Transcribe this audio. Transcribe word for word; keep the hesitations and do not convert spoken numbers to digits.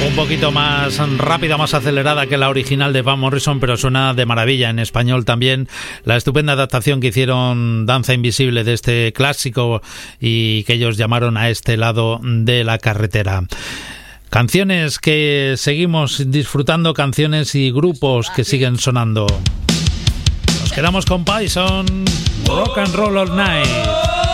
Un poquito más rápida, más acelerada que la original de Van Morrison, pero suena de maravilla en español también. La estupenda adaptación que hicieron Danza Invisible de este clásico y que ellos llamaron A este lado de la carretera. Canciones que seguimos disfrutando, canciones y grupos que siguen sonando. Nos quedamos con Bison, Rock and Roll All Night.